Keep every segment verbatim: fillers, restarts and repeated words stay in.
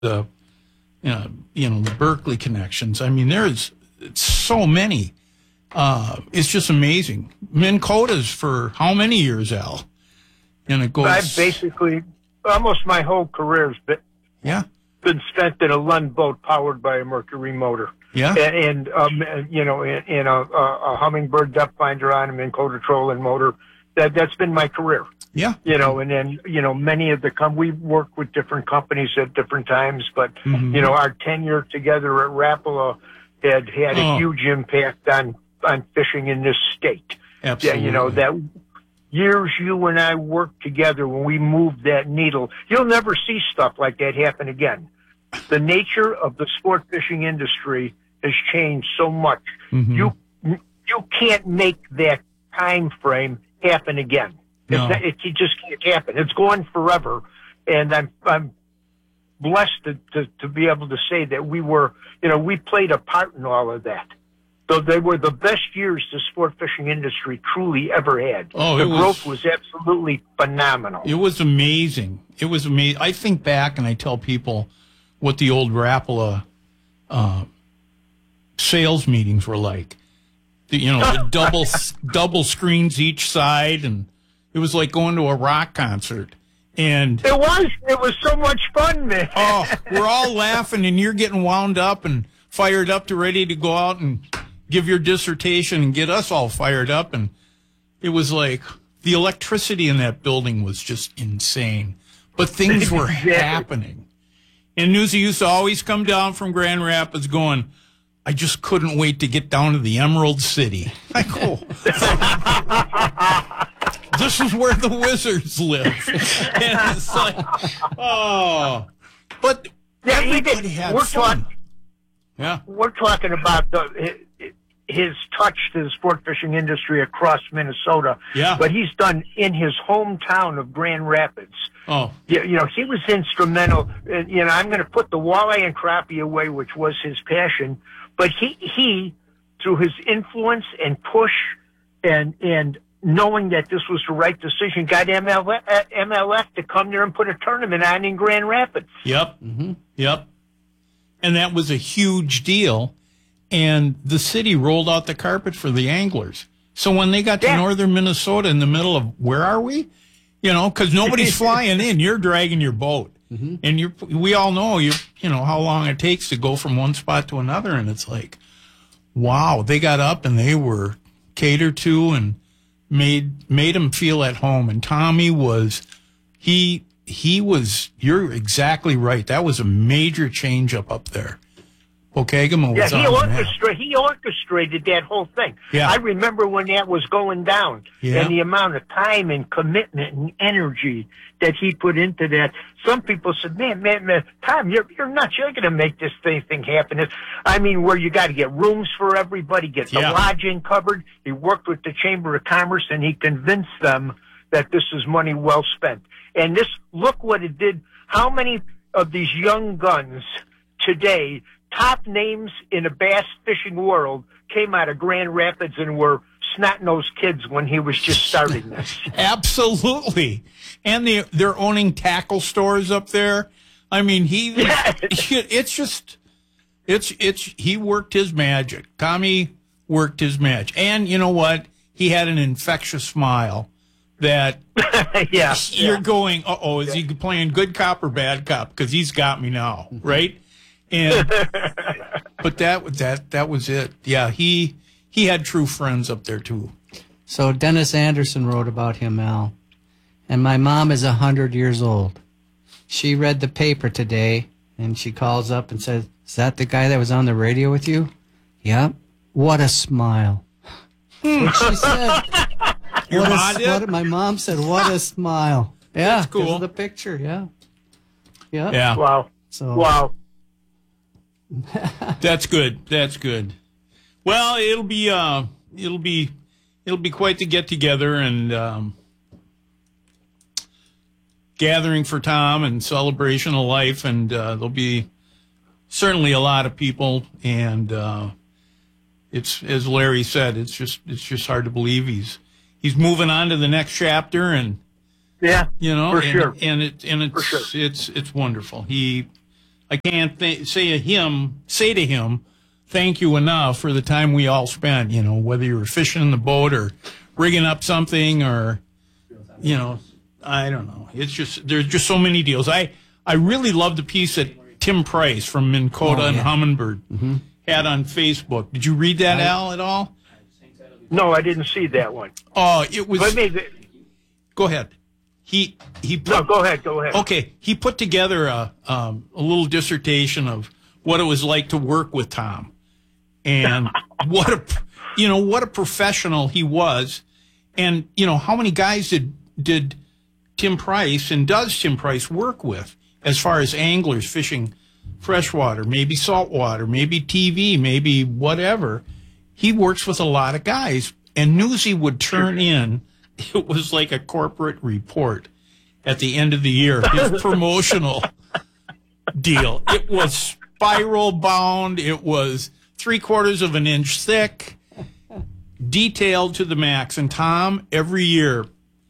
the, you know, you know, the Berkeley connections. I mean, there's so many. Uh, it's just amazing. Minn Kota's for how many years, Al? And it goes. I've basically almost my whole career's been yeah been spent in a Lund boat powered by a Mercury motor. Yeah, and, and um, you know, in, in a, a, a Hummingbird depth finder on a Minn Kota trolling motor. That that's been my career. Yeah, you know, and then you know many of the com- we work with different companies at different times, but mm-hmm. you know our tenure together at Rapala had had oh. a huge impact on on fishing in this state. Absolutely, yeah, you know that years you and I worked together when we moved that needle. You'll never see stuff like that happen again. The nature of the sport fishing industry has changed so much. Mm-hmm. You you can't make that time frame happen again. No. It's not, it, it just can't happen. It's gone forever, and I'm I'm blessed to, to to be able to say that we were, you know, we played a part in all of that. So they were the best years the sport fishing industry truly ever had. Oh, the it was, growth was absolutely phenomenal. It was amazing. It was amazing. I think back and I tell people what the old Rapala uh, sales meetings were like. The, you know, the double double screens each side, and it was like going to a rock concert. And it was. It was so much fun, man. Oh, we're all laughing, and you're getting wound up and fired up to ready to go out and give your dissertation and get us all fired up. And it was like the electricity in that building was just insane. But things were happening. And Newsy used to always come down from Grand Rapids going, I just couldn't wait to get down to the Emerald City. I go, this is where the Wizards live. And it's like, oh. But yeah, everybody had we're fun. Talk, yeah. We're talking about the, his touch to the sport fishing industry across Minnesota. Yeah. But he's done in his hometown of Grand Rapids. Oh. You, you know, he was instrumental. You know, I'm going to put the walleye and crappie away, which was his passion. But he, he, through his influence and push and and knowing that this was the right decision, got M L F, M L F to come there and put a tournament on in Grand Rapids. Yep. Mm-hmm. Yep. And that was a huge deal. And the city rolled out the carpet for the anglers. So when they got to yeah. northern Minnesota in the middle of, where are we? You know, because nobody's flying in. You're dragging your boat. Mm-hmm. And you're, we all know, you you know, how long it takes to go from one spot to another. And it's like, wow, they got up and they were catered to and made made them feel at home. And Tommy was, he he was, you're exactly right. That was a major change up up there. Pokegama was yeah, he on orchestrated. He orchestrated that whole thing. Yeah. I remember when that was going down, yeah. and the amount of time and commitment and energy that he put into that. Some people said, "Man, man, man, Tom, you're you're nuts. You're going to make this thing thing happen." It's, I mean, where you got to get rooms for everybody, get the yeah. lodging covered. He worked with the Chamber of Commerce, and he convinced them that this is money well spent. And this, look what it did. How many of these young guns today, top names in the bass fishing world, came out of Grand Rapids and were snot-nosed kids when he was just starting this? Absolutely. And they, they're owning tackle stores up there. I mean, he, it's just, it's, it's, he worked his magic. Tommy worked his magic. And you know what? He had an infectious smile that yeah, you're yeah. going, uh-oh, is yeah. he playing good cop or bad cop? Because he's got me now, right? And but that that that was it. Yeah, he he had true friends up there too. So Dennis Anderson wrote about him, Al. And my mom is a hundred years old. She read the paper today, and she calls up and says, "Is that the guy that was on the radio with you?" Yep. What a smile. What she said. Your what mom a, did? what, my mom said, "What a smile." Yeah, that's cool. Because of the picture. Yeah. Yeah. Yeah. Wow. So. Wow. That's good. That's good. Well, it'll be uh, it'll be it'll be quite the get together and um, gathering for Tom and celebration of life, and uh, there'll be certainly a lot of people. And uh, it's, as Larry said, it's just it's just hard to believe he's he's moving on to the next chapter, and yeah, you know, for and, sure, and it and it's for sure. it's it's wonderful. He. I can't th- say to him, say to him, thank you enough for the time we all spent, you know, whether you were fishing in the boat or rigging up something or, you know, I don't know. It's just, there's just so many deals. I, I really love the piece that Tim Price from Minn Kota Oh, and yeah. Humminbird Mm-hmm. had on Facebook. Did you read that, I- Al, at all? No, I didn't see that one. Oh, it was, Let me. go ahead. He, he put, No, go ahead. Go ahead. Okay, he put together a um, a little dissertation of what it was like to work with Tom, and what a you know what a professional he was, and you know how many guys did did Tim Price and does Tim Price work with as far as anglers fishing freshwater, maybe saltwater, maybe T V, maybe whatever. He works with a lot of guys, and Newsy would turn in. It was like a corporate report at the end of the year, his promotional deal. It was spiral bound. It was three quarters of an inch thick, detailed to the max. And Tom, every year,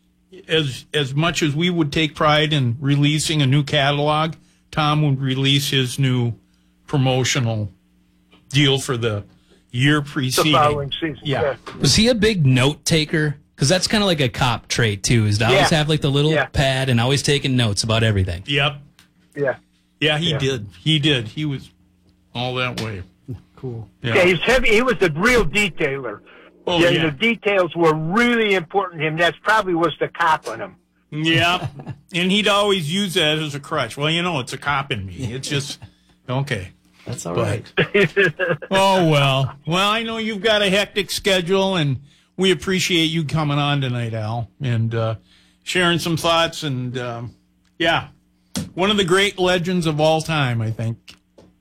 as as much as we would take pride in releasing a new catalog, Tom would release his new promotional deal for the year The preceding. following season. Yeah. Was he a big note taker? Because that's kind of like a cop trait, too, is to always Yeah. have like the little Yeah. pad and always taking notes about everything. Yep. Yeah. Yeah, he Yeah. did. He did. He was all that way. Cool. Yeah. Yeah, he's heavy. He was a real detailer. Oh, yeah, yeah. the details were really important to him. That's probably was the cop on him. Yeah. And he'd always use that as a crutch. Well, you know, it's a cop in me. It's just, okay. That's all But- right. Oh, well. Well, I know you've got a hectic schedule, and we appreciate you coming on tonight, Al, and uh, sharing some thoughts. And, um, yeah, one of the great legends of all time, I think,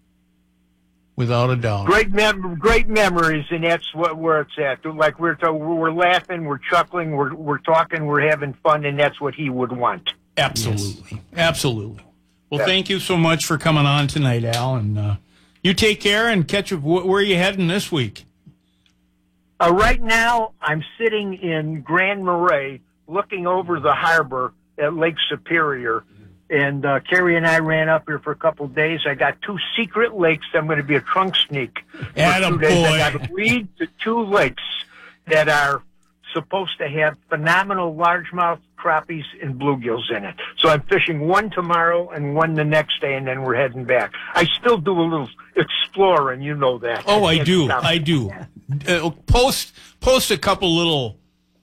without a doubt. Great mem- great memories, and that's what where it's at. Like we're to- we're laughing, we're chuckling, we're we're talking, we're having fun, and that's what he would want. Absolutely. Absolutely. Well, Yeah. thank you so much for coming on tonight, Al, and uh, you take care and catch up. Wh- Where are you heading this week? Uh, right now, I'm sitting in Grand Marais, looking over the harbor at Lake Superior. And uh, Carrie and I ran up here for a couple of days. I got two secret lakes. I'm going to be a trunk sneak for two days. I got to lead to two lakes that are supposed to have phenomenal largemouth crappies and bluegills in it. So I'm fishing one tomorrow and one the next day, and then we're heading back. I still do a little exploring, you know that. Oh, I can't do. stop. I do. Uh, post post a couple little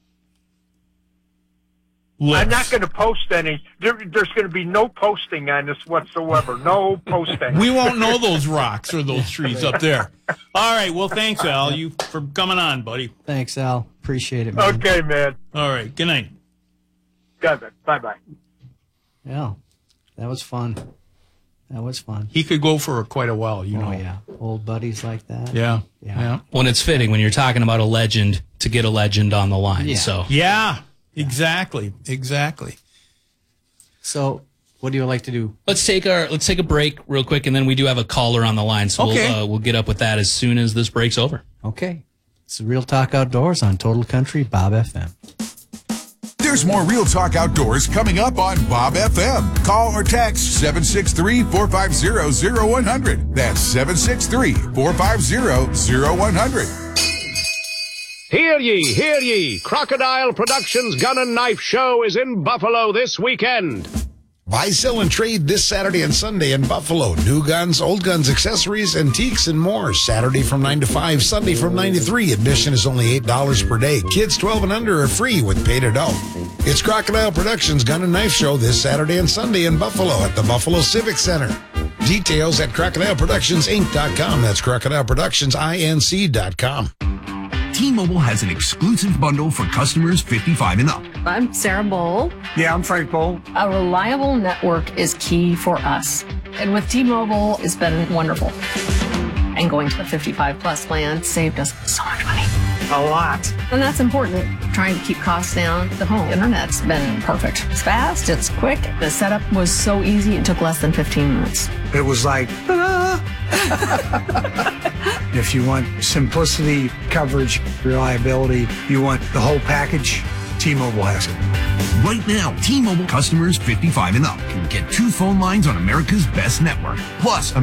lists. I'm not going to post any. There, there's going to be no posting on this whatsoever. No posting. We won't know those rocks or those trees up there. All right. Well, thanks, Al, you for coming on, buddy. Thanks, Al. Appreciate it, man. Okay, man. All right. Good night. Got it. Bye bye. Yeah, that was fun. That was fun. He could go for quite a while, you know. Oh, yeah. Old buddies like that. Yeah. Yeah. Yeah. When it's fitting, when you're talking about a legend, to get a legend on the line. Yeah. So Yeah. Exactly. Exactly. So, what do you like to do? let's take our let's take a break real quick, and then we do have a caller on the line. So Okay. we'll uh, we'll get up with that as soon as this break's over. Okay. It's Real Talk Outdoors on Total Country Bob F M. There's more Real Talk Outdoors coming up on Bob F M. Call or text seven six three, four five zero, zero one zero zero. That's seven six three, four five zero, zero one zero zero. Hear ye, hear ye. Crocodile Productions Gun and Knife Show is in Buffalo this weekend. Buy, sell, and trade this Saturday and Sunday in Buffalo. New guns, old guns, accessories, antiques, and more. Saturday from nine to five, Sunday from nine to three. Admission is only eight dollars per day. Kids twelve and under are free with paid adult. It's Crocodile Productions Gun and Knife Show this Saturday and Sunday in Buffalo at the Buffalo Civic Center. Details at crocodile productions inc dot com. That's crocodile productions inc dot com. T-Mobile has an exclusive bundle for customers fifty-five and up. I'm Sarah Bowl. Yeah, I'm Frank Bowl. A reliable network is key for us. And with T-Mobile, it's been wonderful. And going to the fifty-five plus plan saved us so much money. A lot. And that's important. Trying to keep costs down. The home internet's been perfect. It's fast, it's quick. The setup was so easy, it took less than fifteen minutes. It was like, ah. If you want simplicity, coverage, reliability, you want the whole package, T-Mobile has it. Right now, T-Mobile customers fifty-five and up can get two phone lines on America's best network. Plus,